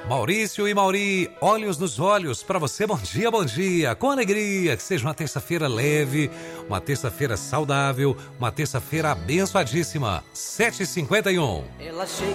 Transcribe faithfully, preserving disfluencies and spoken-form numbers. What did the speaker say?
Maurício e Mauri, olhos nos olhos, para você, bom dia, bom dia, com alegria, que seja uma terça-feira leve, uma terça-feira saudável, uma terça-feira abençoadíssima, sete e cinquenta e um. Ela chega